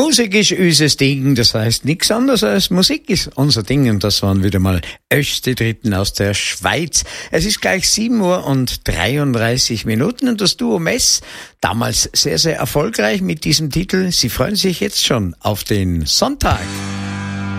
Musik ist unser Ding, das heißt nichts anderes als Musik ist unser Ding und das waren wieder mal Öste Dritten aus der Schweiz. Es ist gleich 7:33 und das Duo Mess, damals sehr, sehr erfolgreich mit diesem Titel. Sie freuen sich jetzt schon auf den Sonntag.